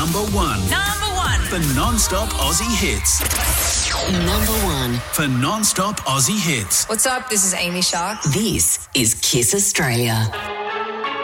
number one. Number one. For non-stop Aussie hits. Number one. For non-stop Aussie hits. What's up? This is Amy Shark. This is Kiss Australia.